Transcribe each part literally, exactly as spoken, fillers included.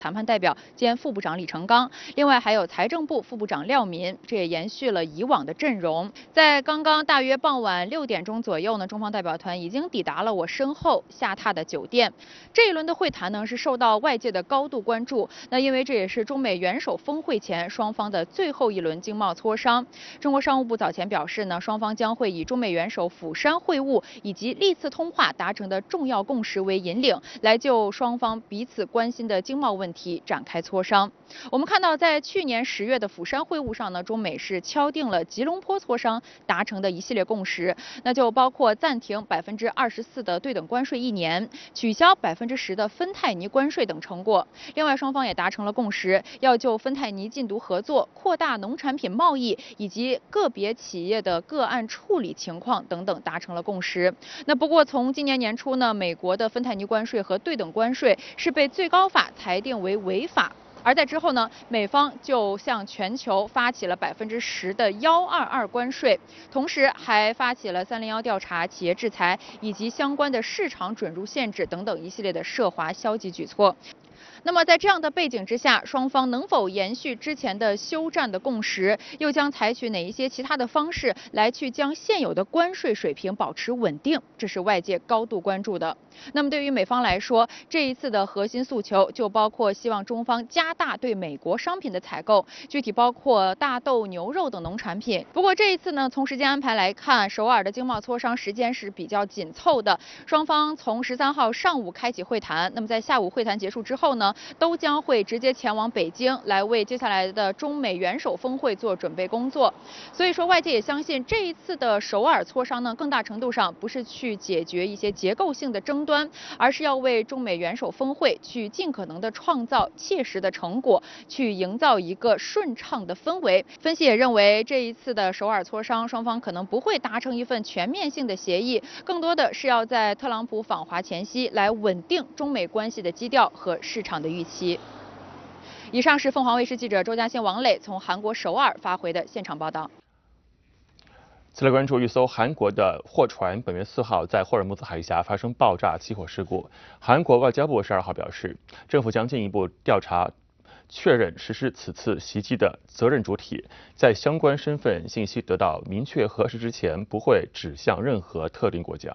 谈判代表兼副部长李成钢，另外还有财政部副部长廖民，这也延续了以往的阵容。在刚刚大约傍晚六点钟左右呢，中方代表团已经抵达了我身后下榻的酒店。这一轮的会谈呢是受到外界的高度关注，那因为这也是中美元首峰会前双方的最后一轮经贸磋商。中国商务部早前表示呢，双方将会以中美元首釜山会晤以及历次通话达成的重要共识为引领，来就双方彼此关心的经贸问题。题展开磋商。我们看到，在去年十月的釜山会晤上呢，中美是敲定了吉隆坡磋商达成的一系列共识，那就包括暂停百分之二十四的对等关税一年，取消百分之十的芬太尼关税等成果。另外，双方也达成了共识，要就芬太尼禁毒合作、扩大农产品贸易以及个别企业的个案处理情况等等达成了共识。那不过，从今年年初呢，美国的芬太尼关税和对等关税是被最高法裁定为违法，而在之后呢，美方就向全球发起了百分之十的幺二二关税，同时还发起了三零幺调查、企业制裁以及相关的市场准入限制等等一系列的涉华消极举措。那么在这样的背景之下，双方能否延续之前的休战的共识，又将采取哪一些其他的方式来去将现有的关税水平保持稳定，这是外界高度关注的。那么对于美方来说，这一次的核心诉求就包括希望中方加大对美国商品的采购，具体包括大豆、牛肉等农产品。不过这一次呢，从时间安排来看，首尔的经贸磋商时间是比较紧凑的，双方从十三号上午开启会谈，那么在下午会谈结束之后呢，都将会直接前往北京，来为接下来的中美元首峰会做准备工作。所以说，外界也相信这一次的首尔磋商呢，更大程度上不是去解决一些结构性的争端，而是要为中美元首峰会去尽可能的创造切实的成果，去营造一个顺畅的氛围。分析也认为，这一次的首尔磋商，双方可能不会达成一份全面性的协议，更多的是要在特朗普访华前夕来稳定中美关系的基调和市场的预期。以上是凤凰卫视记者周嘉欣、王磊从韩国首尔发回的现场报道。 再来关注一艘韩国的货船，本月四号在霍尔木兹海峡发生爆炸起火事故。韩国外交部十二号表示，政府将进一步调查，确认实施此次袭击的责任主体，在相关身份信息得到明确核实之前，不会指向任何特定国家。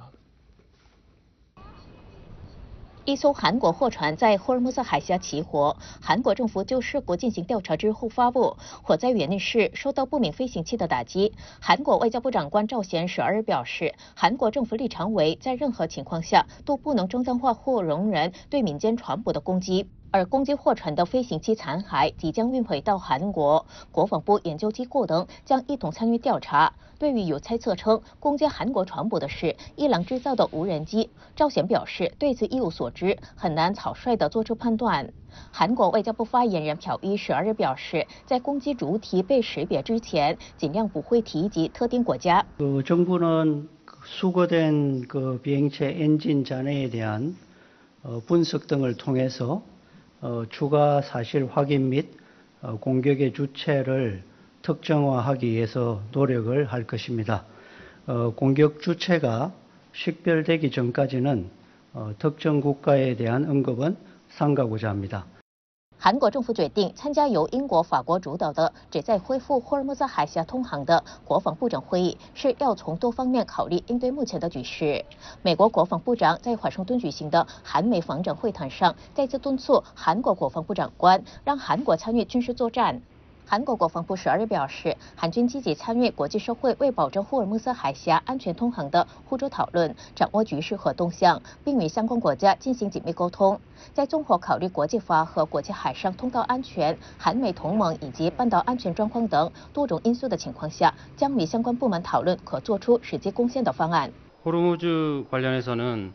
一艘韩国货船在霍尔木兹海峡起火，韩国政府就事故进行调查之后发布，火灾原因是受到不明飞行器的打击。韩国外交部长官赵贤十二日表示，韩国政府立场为在任何情况下都不能正当化或容忍对民间船舶的攻击。而攻击货船的飞行器残骸即将运回到韩国，国防部研究机构等将一同参与调查。对于有猜测称攻击韩国船舶的是伊朗制造的无人机，赵贤表示对此一无所知，很难草率地做出判断。韩国外交部发言人朴一十二日表示，在攻击主体被识别之前，尽量不会提及特定国家。 그 정부는 수거된 그 비행체 엔진 잔해에 대한 어, 분석 등을 통해서 어, 추가 사실 확인 및 어, 공격의 주체를 특정화하기 위해서 노력을 할 것입니다. 어, 공격 주체가 식별되기 전까지는 어, 특정 국가에 대한 언급은 삼가고자 합니다. 韩国政府决定参加由英国、法国主导的旨在恢复霍尔木兹海峡通航的国防部长会议，是要从多方面考虑应对目前的局势。美国国防部长在华盛顿举行的韩美防长会谈上，再次敦促韩国国防部长官让韩国参与军事作战。韩国国防部十二日表示，韩军积极参与国际社会为保证霍尔木兹海峡安全通航的互助讨论，掌握局势和动向，并与相关国家进行紧密沟通。在综合考虑国际法和国际海上通道安全、韩美同盟以及半岛安全状况等多种因素的情况下，将与相关部门讨论可做出实际贡献的方案。 호르무즈 관련해서는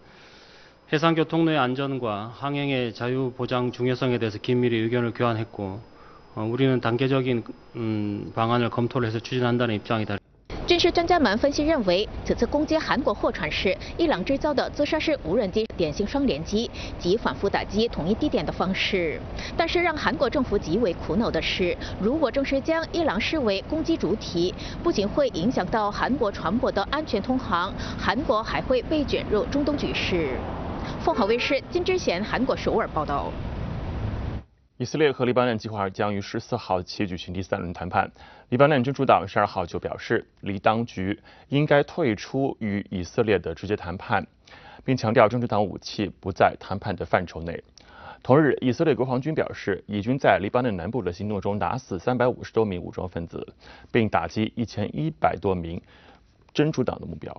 해상교통로의 안전과 항행의 자유 보장 중요성에 대해서 긴밀히 의견을 교환했고 어, 우리는 단계적인 음, 방안을 검토를 해서 추진한다는 입장이다. 军事专家们分析认为，此次攻击韩国货船是伊朗制造的自杀式无人机典型双联机及反复打击同一地点的方式。但是让韩国政府极为苦恼的是，如果正式将伊朗视为攻击主体，不仅会影响到韩国船舶的安全通航，韩国还会被卷入中东局势。凤凰卫视金智贤韩国首尔报道。 以色列和黎巴嫩计划将于十四号起举行第三轮谈判。黎巴嫩真主党十二号就表示，黎当局应该退出与以色列的直接谈判，并强调真主党武器不在谈判的范畴内。同日，以色列国防军表示，以军在黎巴嫩南部的行动中打死三百五十多名武装分子，并打击一千一百多名真主党的目标。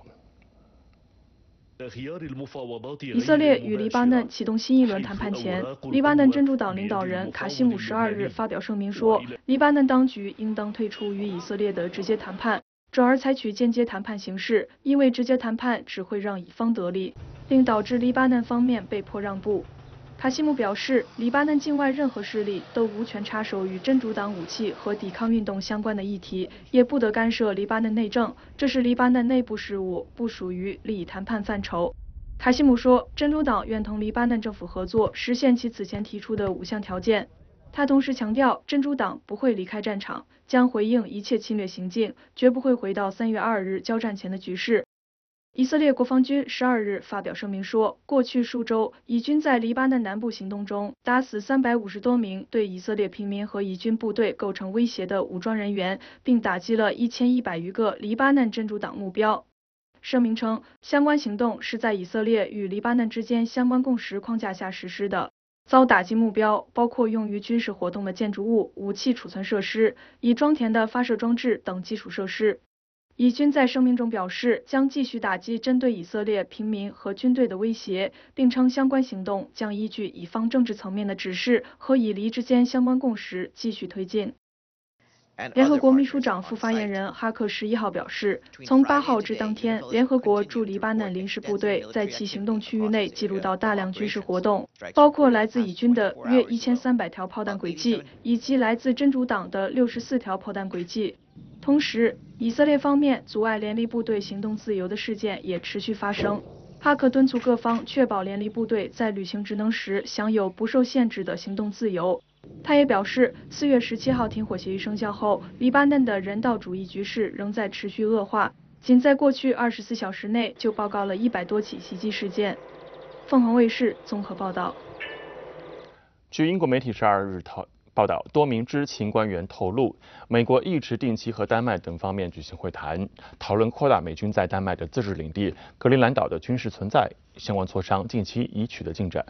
以色列与黎巴嫩启动新一轮谈判前，黎巴嫩真主党领导人卡西姆十二日发表声明说，黎巴嫩当局应当退出与以色列的直接谈判，转而采取间接谈判形式，因为直接谈判只会让乙方得利，并导致黎巴嫩方面被迫让步。卡西姆表示，黎巴嫩境外任何势力都无权插手与真主党武器和抵抗运动相关的议题，也不得干涉黎巴嫩内政，这是黎巴嫩内部事务，不属于利益谈判范畴。卡西姆说，真主党愿同黎巴嫩政府合作，实现其此前提出的五项条件。他同时强调，真主党不会离开战场，将回应一切侵略行径，绝不会回到三月二日交战前的局势。以色列国防军十二日发表声明说，过去数周，以军在黎巴嫩南部行动中打死三百五十多名对以色列平民和以军部队构成威胁的武装人员，并打击了一千一百余个黎巴嫩真主党目标。声明称，相关行动是在以色列与黎巴嫩之间相关共识框架下实施的。遭打击目标包括用于军事活动的建筑物、武器储存设施、已装填的发射装置等基础设施。以军在声明中表示，将继续打击针对以色列平民和军队的威胁，并称相关行动将依据以方政治层面的指示和以黎之间相关共识继续推进。联合国秘书长副发言人哈克十一号表示，从八号至当天，联合国驻黎巴嫩临时部队在其行动区域内记录到大量军事活动，包括来自以军的约一千三百条炮弹轨迹，以及来自真主党的六十四条炮弹轨迹。同时，以色列方面阻碍联黎部队行动自由的事件也持续发生。哈克敦促各方确保联黎部队在履行职能时享有不受限制的行动自由。他也表示，四月十七号停火协议生效后，黎巴嫩的人道主义局势仍在持续恶化，仅在过去二十四小时内就报告了一百多起袭击事件。凤凰卫视综合报道。 据英国媒体十二日透报道，多名知情官员透露，美国一直定期和丹麦等方面举行会谈，讨论扩大美军在丹麦的自治领地格陵兰岛的军事存在，相关磋商近期已取得进展。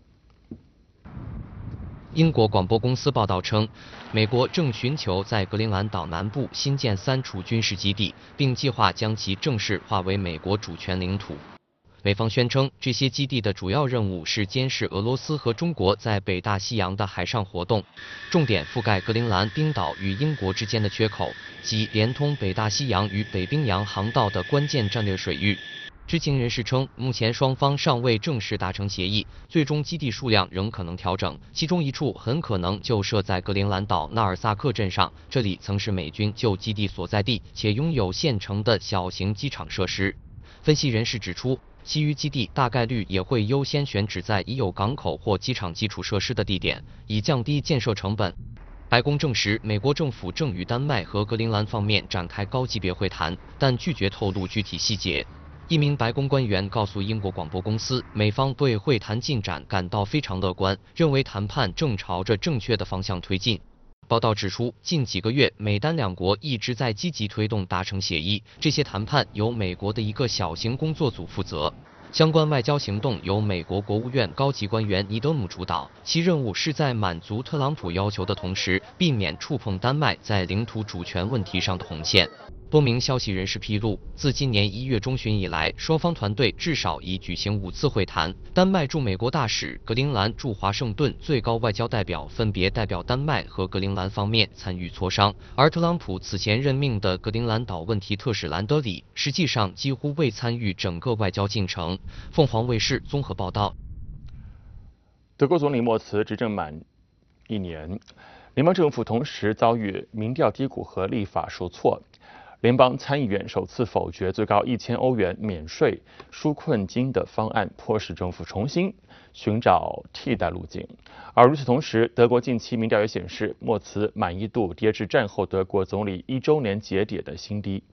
英国广播公司报道称，美国正寻求在格陵兰岛南部新建三处军事基地，并计划将其正式划为美国主权领土。美方宣称，这些基地的主要任务是监视俄罗斯和中国在北大西洋的海上活动，重点覆盖格陵兰冰岛与英国之间的缺口，及连通北大西洋与北冰洋航道的关键战略水域。知情人士称，目前双方尚未正式达成协议，最终基地数量仍可能调整，其中一处很可能就设在格陵兰岛纳尔萨克镇上，这里曾是美军旧基地所在地，且拥有现成的小型机场设施。分析人士指出，其余基地大概率也会优先选址在已有港口或机场基础设施的地点，以降低建设成本。白宫证实，美国政府正与丹麦和格陵兰方面展开高级别会谈，但拒绝透露具体细节。一名白宫官员告诉英国广播公司，美方对会谈进展感到非常乐观，认为谈判正朝着正确的方向推进。报道指出，近几个月，美丹两国一直在积极推动达成协议，这些谈判由美国的一个小型工作组负责。相关外交行动由美国国务院高级官员尼德姆主导，其任务是在满足特朗普要求的同时，避免触碰丹麦在领土主权问题上的红线。多名消息人士披露，自今年一月中旬以来，双方团队至少已举行五次会谈。丹麦驻美国大使、格陵兰驻华盛顿最高外交代表分别代表丹麦和格陵兰方面参与磋商，而特朗普此前任命的格陵兰岛问题特使兰德里，实际上几乎未参与整个外交进程。凤凰卫视综合报道。 德国总理默茨执政满一年，联邦政府同时遭遇民调低谷和立法受挫。联邦参议院首次否决最高一千欧元免税纾困金的方案，迫使政府重新寻找替代路径。而与此同时，德国近期民调也显示，默茨满意度跌至战后德国总理一周年节点的新低。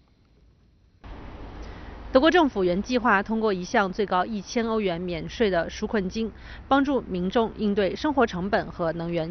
德国政府原计划通过一项最高一千欧元免税的纾困金，帮助民众应对生活成本和能源